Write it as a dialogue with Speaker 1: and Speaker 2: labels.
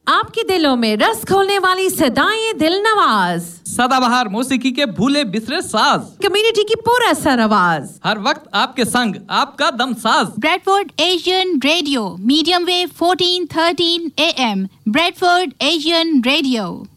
Speaker 1: आपके दिलों में रस खोलने वाली सदाएं दिल नवाज,
Speaker 2: सदाबहार मौसीकी के भूले बिसरे साज,
Speaker 1: कम्युनिटी की पूरा सर आवाज,
Speaker 2: हर वक्त आपके संग आपका दम साज।
Speaker 3: Bradford Asian radio, medium wave 1413 AM, Bradford Asian radio.